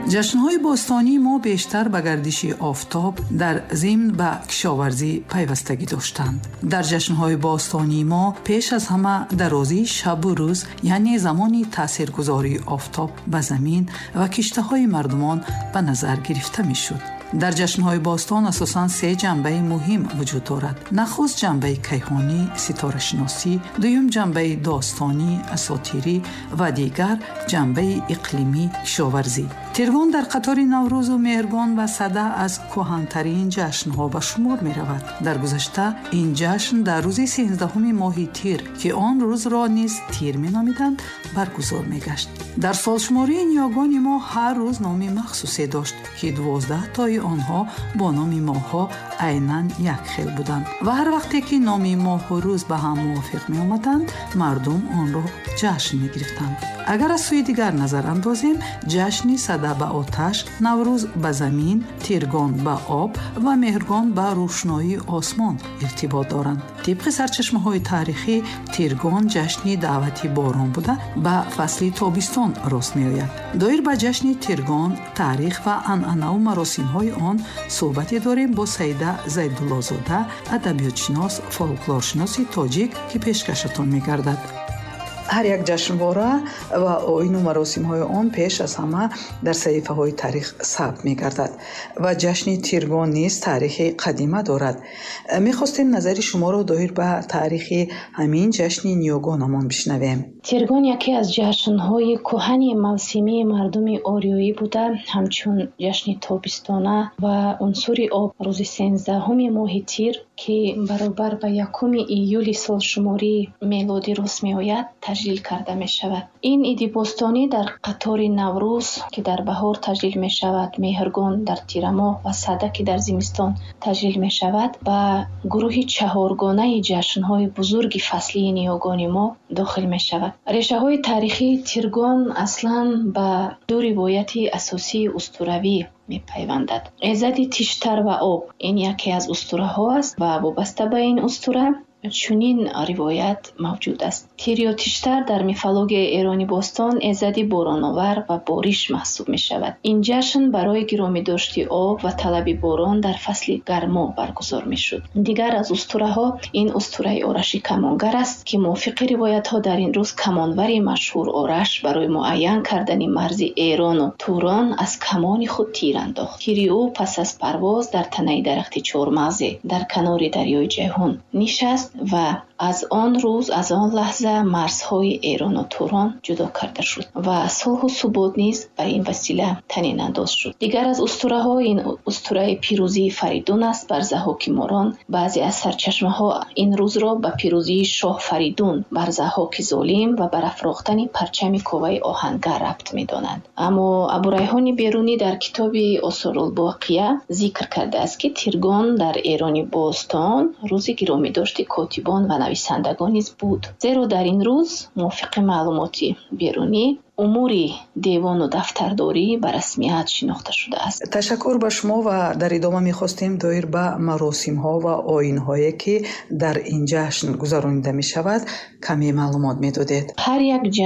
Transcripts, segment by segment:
جشن‌های باستانی ما بیشتر به گردش آفتاب در ضمن به کشاورزی پیوستگی داشتند. در جشن‌های باستانی ما پیش از همه درازی شب و روز، یعنی زمانی تاثیرگذاری آفتاب به زمین و کشته‌های مردمان به نظر گرفته می‌شد. در جشن‌های باستان اساساً 3 جنبه مهم وجود دارد. نخست جنبه کیهانی، ستاره شناسی، دوم جنبه داستانی، اساطیری و دیگر جنبه اقلیمی، کشاورزی. تیرگان در قطار نوروز و مهرگان و سده از کهن‌ترین جشن‌ها به شمار می‌رود. در گذشته این جشن در روز 13 ماه تیر که آن روز را نیز تیر می‌نامیدند برگزار می‌گشت. در سالشماری نیاگان ما هر روز نام مخصوصی داشت که 12 تای آنها با نام ماه‌ها عیناً یک خیل بودند و هر وقتی که نام ماه و روز به هم موافق می‌آمدند مردم آن را جشن می‌گرفتند. اگر از سوی دیگر نظر اندازیم، جشن سده به آتش، نوروز به زمین، تیرگان به آب و مهرگان به روشنایی آسمان ارتباط دارند. طبق سرچشمه‌های تاریخی، تیرگان جشن دعوت باران بوده به فصل تابستان راست می‌آید. دایر به جشن تیرگان، تاریخ و عنعنه و مراسم‌های آن صحبتی داریم با سیده زیدالله‌زاده، ادبیاتشناس، فولکلورشناس تاجیک که پیشکشتان می‌گردد. هر یک جشنواره و آیین و مراسم‌های آن پیش از همه در صحیفه‌های تاریخ ثبت می‌گردد و جشن تیرگان نیز تاریخ قدیمه دارد. می‌خواستیم نظر شما را دایر به تاریخ همین جشن نیاگانمان بشنویم. تیرگان یکی از جشن‌های کهن موسمی مردم آریایی بوده، همچون جشن تابستانه و عنصر آب روز 13 ماه تیر که برابر به 1 ایول سالشماری میلادی راست می‌آید تجلیل کرده می شود. این عید باستانی در قطار نوروز که در بهار تجلیل می شود، مهرگان در تیر ماه و سده که در زمستان تجلیل می شود و گروه 4گانه جشن‌های بزرگ فصلی نیاگان ما داخل می شود. ریشه های تاریخی تیرگان اصلاً به 2 روایت اساسی اسطوروی می پیوندد. ایزد تیشتر و آب این یکی از اسطوره ها است و وابسته به این اسطوره چنین روایت موجود است. تیر یا تیشتر در میثولوژی ایرانی باستان ایزد باران‌آور و باریش محسوب می شود. این جشن برای گرامی داشتی آب و طلب باران در فصل گرما برگزار می شد. دیگر از اسطوره ها این اسطوره آرش کمانگر است که موافق روایت ها در این روز کمانوری مشهور آرش برای معین کردن مرز ایران و توران از کمان خود تیر انداخت. تیر او پس از پرواز در تنه درخت چهارمغز در کنار دریای جیهون نشست و از آن روز از آن لحظه مرزهای ایران و توران جدا کرده شد و صلح و ثبات نیز بر این وسیله طنین انداز شد. دیگر از اسطوره ها این اسطوره پیروزی فریدون است بر ضحاک ماران. بعضی از سرچشمه ها این روز را به پیروزی شاه فریدون بر ضحاک ظالم و بر افراختن پرچم کوه آهنگر ربط می دانند. اما ابوریحان بیرونی در کتاب آثارالباقیه ذکر کرده است که تیرگان در ایران باستان روزی گرامی داشتی کاتبان و نویسندگان نیز بود، زیرا در این روز موافق معلوماتی بیرونی اموری دیوان و دفترداری به رسمیت شناخته شده است. تشکر به شما و در ادامه می‌خواستیم دایر به مراسم‌ها و آیین‌هایی که در این جشن گذرانیده می‌شود کمی معلومات می‌دادید. هر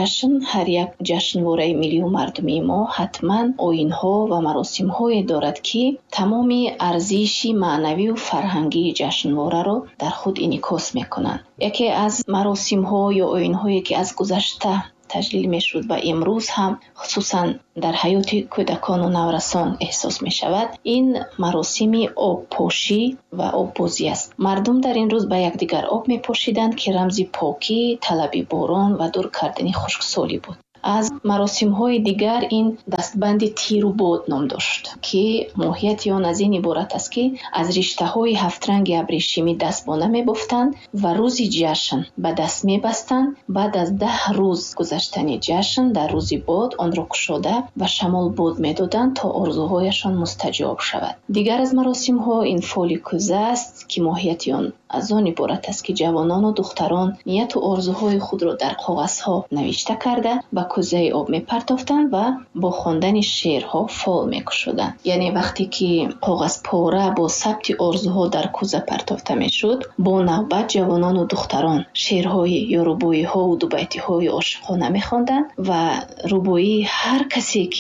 یک جشنواره ملی مردمی ما حتما آیین‌ها و مراسم‌هایی دارد که تمام ارزش معنوی و فرهنگی جشنواره را در خود انعکاس می‌کنند. یکی از مراسم‌ها یا آیین‌هایی که از گذشته تجلیل می شد و امروز هم خصوصا در حیات کودکان و نورسان احساس می شود، این مراسم آب پاشی و آب بازی است. مردم در این روز به یکدیگر آب می پاشیدند که رمز پاکی، طلب باران و دور کردن خشکسالی بود. از مراسم‌های دیگر این دستبند تیر و باد نام داشت که ماهیت آن از این عبارت است که از رشته‌های 7 رنگ ابریشمی دستبانه می‌بافتند و روز جشن به دست می‌بستند. بعد از 10 روز گذشتن جشن در روز باد آن را گشوده و شمال باد می‌دادند تا آرزوهایشان مستجاب شود. دیگر از مراسم‌ها این فال کوزه است که ماهیت آن از آن عبارت است که جوانان و دختران نیت و آرزوهای خود را در کاغذها نوشته کرده و کوزه آب می‌پرتافتند و با خواندن شعرها فال می‌کشیدند. یعنی وقتی که کاغذ پاره با ثبت آرزوها در کوزه پرتافته می‌شد، با نوبت جوانان و دختران شعرهای یا رباعی‌ها و دو بیت‌های عاشقانه می‌خواندند و رباعی هر کسی که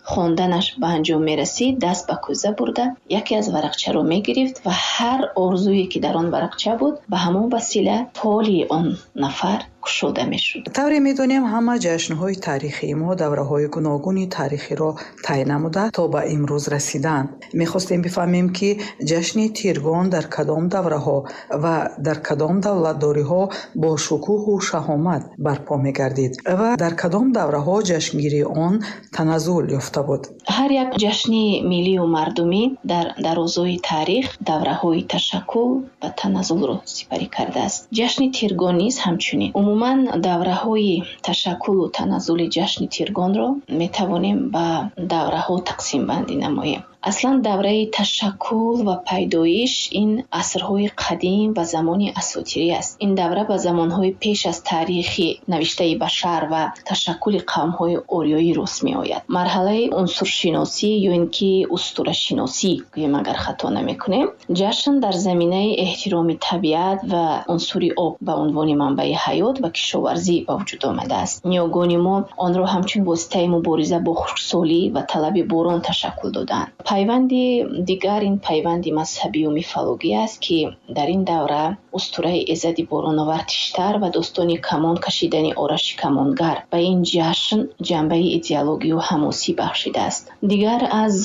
خواندنش به انجام میرسید دست به کوزه برده یکی از ورقچه رو میگرفت و هر آرزویی که در آن ورقچه بود به همون وسیله فالی آن نفر گشوده میشد. طوری میدونیم همه جشن‌های تاریخی ما دوره‌های گوناگون تاریخی را طی نموده تا به امروز رسیدند. می‌خواستیم بفهمیم که جشن تیرگان در کدام دوره‌ها و در کدام دولت‌داری‌ها با شکوه و شهامت برپا می‌گردید و در کدام دوره‌ها جشنگیری آن تنزل یافته بود. هر یک جشن ملی و مردمی در درازای تاریخ دوره‌های تشکل و تنزل را سپری کرده است. جشن تیرگان نیز همچنین. عموما دوره‌های تشکل و تنزل جشن تیرگان را می‌توانیم به دوره‌ها تقسیم بندی نماییم. اصلا دوره تشکل و پیدایش این عصرهای قدیم و زمان اساطیری است. این دوره به زمانهای پیش از تاریخ نوشته بشر و تشکل قوم‌های آریایی رس می‌آید. مرحله عنصر شناسی یا اینکه اسطوره شناسی که اگر خطا نمی‌کنیم، جشن در زمینه احترام طبیعت و عنصر آب به عنوان منبع حیات و کشاورزی به وجود آمده است. نیاگان ما آن را همچون واسطه مبارزه با خشکسالی و طلب باران تشکل دادند. پیوندی دیگر این پیوندی مذهبی و میفولوژی است که در این دوره اسطوره ایزد باران‌آور تیشتر و داستان کمان کشیدن آرش کمانگر به این جشن جنبه ایدئولوژی و حماسی بخشیده است. دیگر از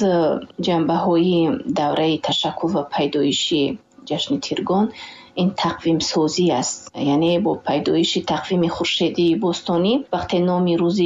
جنبه‌های دوره تشکل و پیدایشی جشن تیرگان این تقویم سازی است. یعنی با پیدایش تقویم خورشیدی باستانی وقتی نام روز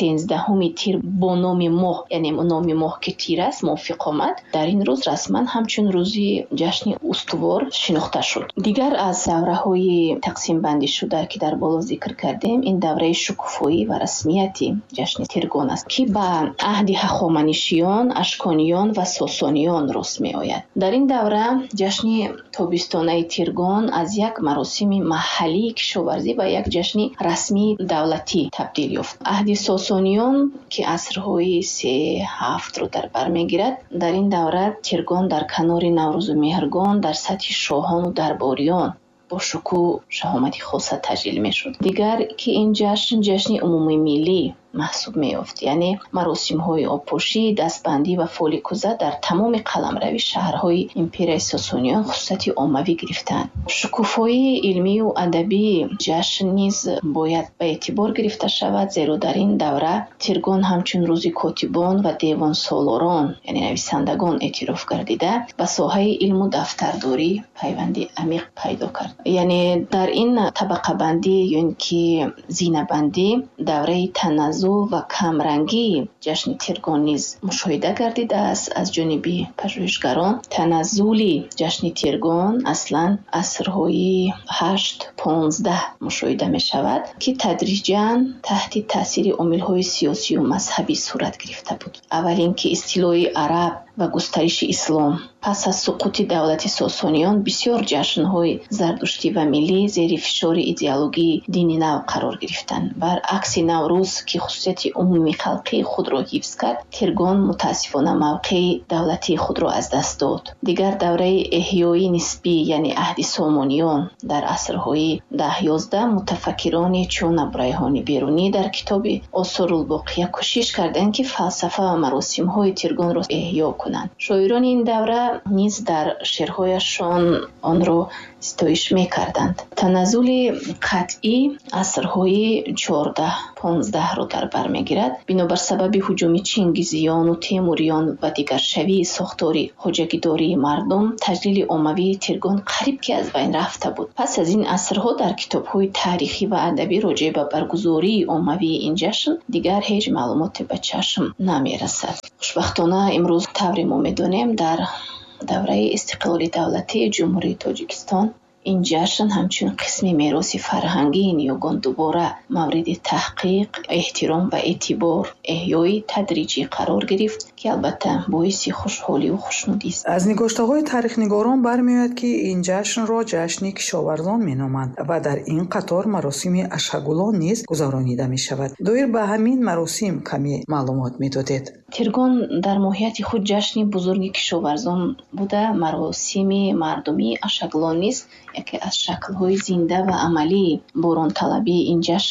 13 تیر با نام ماه یعنی نام ماه که تیر است موافق آمد، در این روز رسما همچون روزی جشن استوار شناخته شد. دیگر از دوره‌های تقسیم بندی شده که در بالا ذکر کردیم این دوره شکوفایی و رسمیتی جشن تیرگان است که به عهد هخامنشیان، اشکانیان و ساسانیان رس می‌آید. در این دوره جشن تابستانه تیرگان از یک مراسم محلی کشاورزی و یک جشن رسمی دولتی تبدیل یافت. عهد ساسانیان که عصرهای 3-7 رو در بر میگیرد، در این دوره تیرگان در کنار نوروز و مهرگان در سطح شاهان و درباریان با شکوه شهامتی خاص تجلیل میشد. دیگر که این جشن عمومی ملی محسوب می‌افت، یعنی مراسم‌های آبپوشی، دستبندی و فولیکوزه در تمام قلمرو شهرهای امپرای ساسانیان خصوصیت عمومی گرفتند. شکوفایی علمی و ادبی جشن نیز باید به اعتبار گرفته شود، زیرا در این دوره تیرگان همچون روز کاتبان و دیوان سالاران یعنی نویسندگان اعتراف گردیده به ساحه علم و دفترداری پیوندی عمیق پیدا کرد. یعنی در این طبقه بندی یا اینکه زینه بندی دوره تنزل و کمرنگی جشن تیرگان نیز مشاهده گردیده است از جانب پژوهشگران. تنزل جشن تیرگان اصلا عصرهای 8-15 مشاهده می شود که تدریجاً تحت تاثیر عامل‌های سیاسی و مذهبی صورت گرفته بود. اول اینکه اصطلاح عرب و گسترش اسلام. پس از سقوط دولت ساسانیان بسیار جشن‌های زردشتی و ملی زیر فشار ایدئولوژی دینی نو قرار گرفتند. برعکس نوروز که خصوصیت عمومی خلقی خود را حفظ کرد، تیرگان متاسفانه موقع دولتی خود را از دست داد. دیگر دوره احیای نسبی یعنی عهد سامانیان در عصرهای 10-11 متفکران چون ابراهیم بیرونی در کتاب آثار الباقیه کوشش کردند که فلسفه و مراسم‌های تیرگان را احیا کنند. شاعران این دوره نیز در شعرهایشان آن را ستایش می‌کردند. تنزل قطعی عصرهای 14-15 را در بر می‌گیرد. بنابر سبب هجوم چنگیزیان و تیموریان و دیگر شوی ساختاری حجگیداری مردم تجلیل عمومی تیرگان قریب که از بین رفته بود. پس از این عصرها در کتاب‌های تاریخی و ادبی راجع به برگزاری عمومی این جشن دیگر هیچ معلومات به چشم نمی‌رسد. خوشبختانه امروز طوری ما می‌دانیم در دوره استقلال دولتی جمهوری تاجیکستان این جشن همچون قسمی میراث فرهنگی نیاگان دوباره مورد تحقیق، احترام و اعتبار احیای تدریجی قرار گرفت که البته باعث خوشحالی و خوشنودی است. از نگاشته‌های تاریخ‌نگاران برمی‌آید که این جشن را جشن کشاورزان می‌نامند و در این قطار مراسم اشهگلان نیز گذرانیده می‌شود. دایر به همین مراسم کمی معلومات می‌دادید. تیرگان در ماهیت خود جشن بزرگ کشاورزان بوده. مراسم مردمی اشهگلان نیز یکی از شکل‌های زنده و عملی باران طلبی این جشن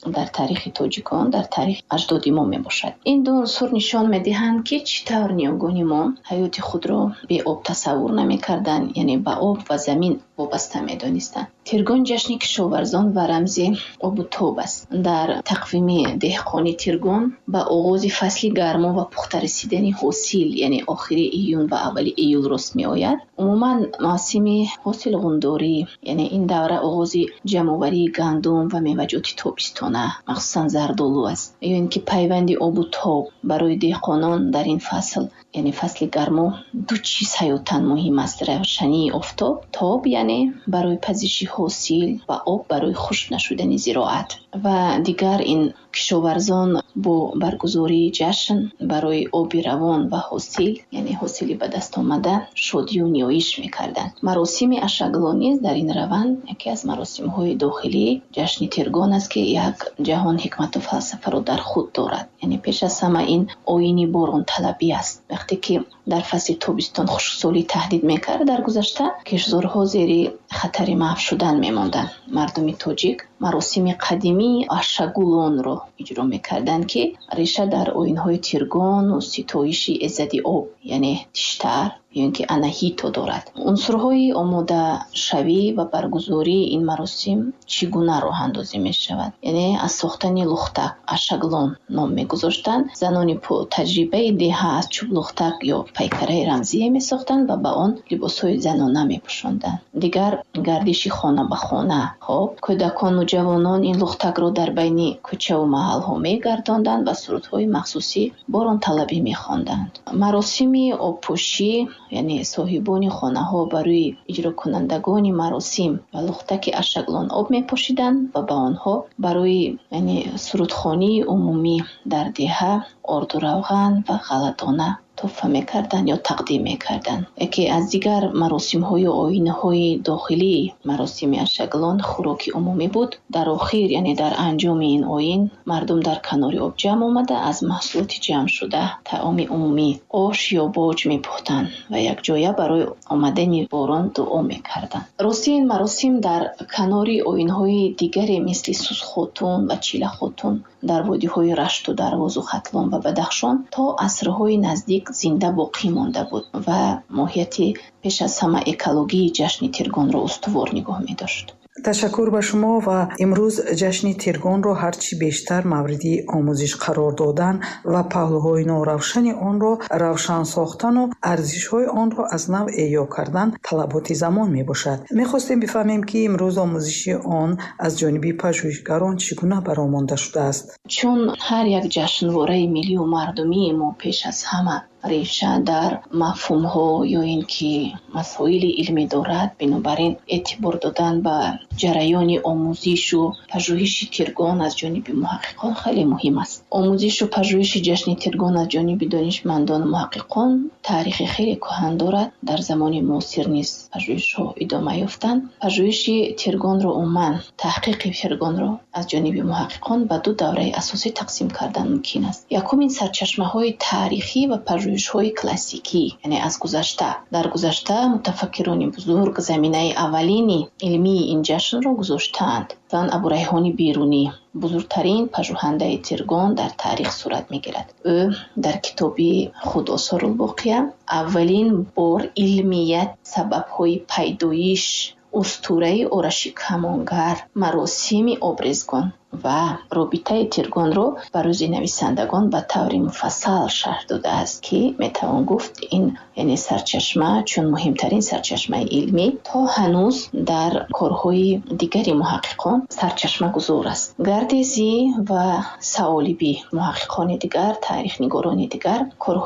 در تاریخ تاجیکان، در تاریخ اجدادی ما میباشد. این دو عنصر نشان میدهند که چطور نیاگان ما حیات خود را به آب تصور نمیکردند، یعنی به آب و زمین وابسته میدانستند. تیرگان جشن کشاورزان و رمز آب و تاب است. در تقویم دهقانی تیرگان به آغاز فصل گرما و پخته رسیدن حاصل، یعنی آخر ایون و اول ایول راست می آید. عموما موسم حاصل غنداری، یعنی این دوره آغاز جمع‌آوری گندم و میوه‌جات تابستانه، مخصوصا زردآلو است. یا اینکه پیوند آب و تاب برای دهقانان در این فصل، یعنی فصل گرما، دو چیز حیاتاً مهم است: روشنی آفتاب، تاب یعنی برای پزشی حاصل و آب برای خشک نشدن زراعت. و دیگر این کشاورزان با برگزاری جشن برای آب روان و حاصل، یعنی حاصل به دست آمده، شادی و نیایش میکردند. مراسم اشاگلا نیز در این روند یکی از مراسم های داخلی جشن تیرگان است که یک جهان حکمت و فلسفه را در خود دارد. یعنی پیش از همه این آیین باران طلبی است. وقتی که در فصل تابستان خشکسالی تهدید میکرد، در گذشته کشاورزها زیر خطر محو شدن میماندند. مردم تاجیک مراسم قدیمی اشاگولان را اجرا میکردند که ریشه در آیین‌های تیرگان و ستایش عزت آب، یعنی تشتر یا اینکه اناهیتو دارد. عنصرهای آماده شوی و برگزاری این مراسم چگونه راه اندازی می شود؟ یعنی از ساختن لختک اشاگلان نام می گذاشتند. زنان با تجربه دهه از چوب لختک یا پیکره رمزی می ساختند و به آن لباسهای زنانه می پوشاندند. دیگر گردش خانه به خانه. کودکان و جوانان این لختک را در بین کوچه و محل ها می گرداندند و سرودهای مخصوصی باران طلبی می خواندند. مراسم آبپوشی، یعنی صاحبان خانه ها برای اجرا کنندگان مراسم و لختک اشاگلان آب می پوشیدند و به آنها برای سرودخوانی عمومی در دهه آرد و روغن و غله‌دانه تحفه میکردن یا تقدیم میکردن. یکی از دیگر مراسم های آیینه های داخلی مراسم اشاگلان خوراک عمومی بود. در آخر، یعنی در انجام این آیین، مردم در کنار آب جمع آمده از محصولات جمع شده طعام عمومی، آش یا باج میپختند و یک جایه برای آمدن باران دعا میکردند. راستی این مراسم در کنار آیین های دیگری مثل سوز خاتون و چیله خاتون در وادی های رشت و درواز و ختلان و بدخشان تا عصرهای نزدیک زنده باقی مانده بود و ماهیت پیش از همه اکولوژی جشن تیرگان را استوار نگاه می داشت. تشکر به شما. و امروز جشن تیرگان را هرچی بیشتر موردی آموزش قرار دادن و پهلوهای نوروشن آن را روشن ساختن و ارزش‌های آن را از نو احیا کردن طلبات زمان می باشد. می‌خواستیم بفهمیم که امروز آموزش آن از جانب پژوهشگران چگونه برآمده شده است. چون هر یک جشنواره ملی و مردمی ما پیش از همه ریشه در مفهوم ها یا اینکه مسائل علمی دارد، بنابراین اعتبار دادن به جریان آموزش و پژوهش تیرگان از جانب محققان خیلی مهم است. آموزش و پژوهش جشن تیرگان از جانب دانشمندان و محققان تاریخ خیلی کهن دارد. در زمان معاصر نیز پژوهش ها ادامه یافتند. پژوهش تیرگان را عموما تحقیق تیرگان را از جانب محققان به دو دوره اساسی تقسیم کردن ممکن است. یکم سرچشمه های تاریخی و پژوهش‌های کلاسیکی، یعنی از گذشته. در گذشته متفکران بزرگ زمینه اولین علمی این جشن را گذاشتند. زن ابوریحان بیرونی بزرگترین پژوهنده تیرگان در تاریخ صورت می‌گیرد. او در کتاب خود آثار الباقیه اولین بار علمیت، سبب‌های پیدایش، اسطوره آرش کمانگر، مراسم آبریزگان و رابطه تیرگان را برای نویسندگان به طور مفصل شرح داده است که میتوان گفت این یعنی سرچشمه، چون مهمترین سرچشمه علمی تا هنوز در کارهای دیگری محققان سرچشمه گذار است. گردیزی و سوالیبی محققان دیگر، تاریخ نگاران دیگر